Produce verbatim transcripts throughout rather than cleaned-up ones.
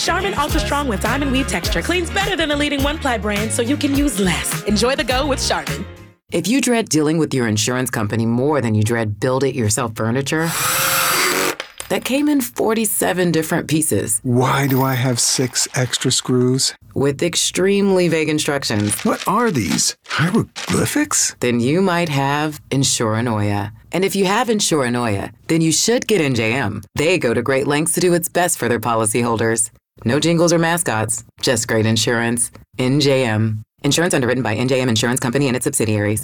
Charmin Ultra Strong with diamond weave texture cleans better than the leading one-ply brand, so you can use less. Enjoy the go with Charmin. If you dread dealing with your insurance company more than you dread build-it-yourself furniture that came in forty-seven different pieces. Why do I have six extra screws? With extremely vague instructions. What are these? Hieroglyphics? Then you might have Insuranoia. And if you have Insuranoia, then you should get N J M. They go to great lengths to do what's best for their policyholders. No jingles or mascots, just great insurance. N J M. Insurance underwritten by N J M Insurance Company and its subsidiaries.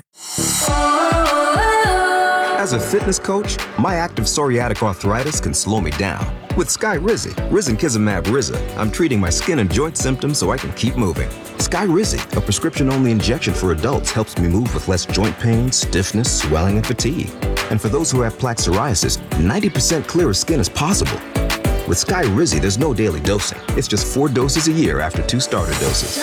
As a fitness coach, my active psoriatic arthritis can slow me down. With Skyrizi, Risankizumab Riza, I'm treating my skin and joint symptoms so I can keep moving. Skyrizi, a prescription-only injection for adults, helps me move with less joint pain, stiffness, swelling, and fatigue. And for those who have plaque psoriasis, ninety percent clearer skin is possible. With Skyrizi, there's no daily dosing. It's just four doses a year after two starter doses.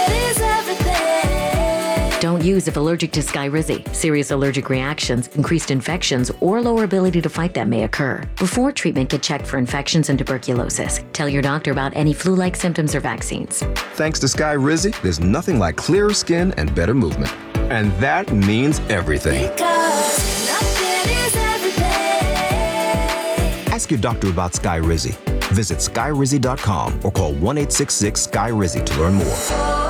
Don't use if allergic to Skyrizi. Serious allergic reactions, increased infections, or lower ability to fight that may occur. Before treatment, get checked for infections and tuberculosis. Tell your doctor about any flu-like symptoms or vaccines. Thanks to Skyrizi, there's nothing like clearer skin and better movement. And that means everything. Ask your doctor about Skyrizi. Visit Skyrizi dot com or call one eight six six Skyrizi to learn more.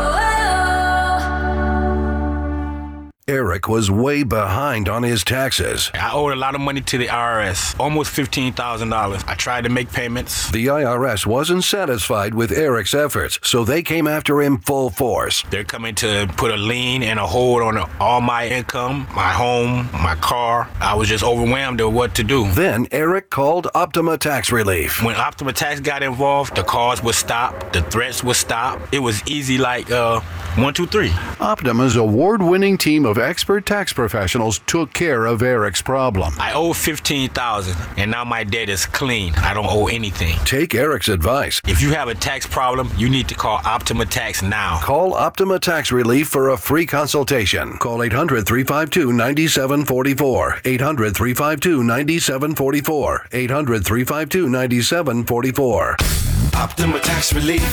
Eric was way behind on his taxes. I owed a lot of money to the I R S, almost fifteen thousand dollars. I tried to make payments. The I R S wasn't satisfied with Eric's efforts, so they came after him full force. They're coming to put a lien and a hold on all my income, my home, my car. I was just overwhelmed with what to do. Then Eric called Optima Tax Relief. When Optima Tax got involved, the calls would stop, the threats would stop. It was easy like uh, one, two, three. Optima's award-winning team of expert tax professionals took care of Eric's problem. I owe fifteen thousand dollars, and now my debt is clean. I don't owe anything. Take Eric's advice. If you have a tax problem, you need to call Optima Tax now. Call Optima Tax Relief for a free consultation. Call eight hundred, three five two, nine seven four four. eight hundred, three five two, nine seven four four. eight hundred, three five two, nine seven four four. Optima Tax Relief.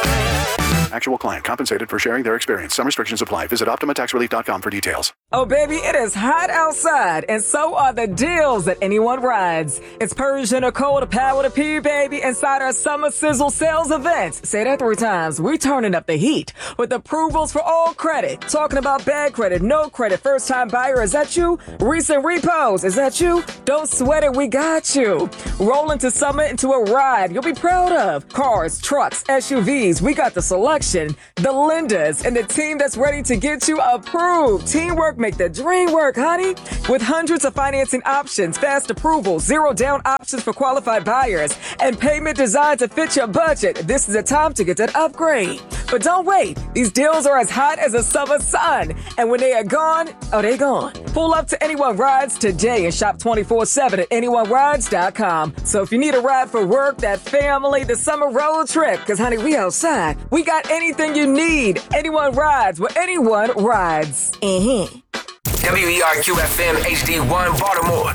Actual client compensated for sharing their experience. Some restrictions apply. Visit Optima Tax Relief dot com for details. Oh, baby, it is hot outside, and so are the deals at Anyone Rides. It's Persian or cold to power to P, baby, inside our Summer Sizzle sales events. Say that three times. We turning up the heat with approvals for all credit. Talking about bad credit, no credit, first-time buyer. Is that you? Recent repos. Is that you? Don't sweat it. We got you. Roll into summer into a ride you'll be proud of. Cars, trucks, S U Vs. We got the selection, the lenders, and the team that's ready to get you approved. Teamwork make the dream work, honey. With hundreds of financing options, fast approval, zero down options for qualified buyers, and payment designed to fit your budget, this is the time to get that upgrade. But don't wait. These deals are as hot as the summer sun. And when they are gone, oh, they gone. Pull up to Anyone Rides today and shop twenty-four seven at anyone rides dot com. So if you need a ride for work, that family, the summer road trip, because, honey, we outside. We got anything you need. Anyone Rides, where anyone rides. Mm-hmm. W E R Q F M H D one Baltimore.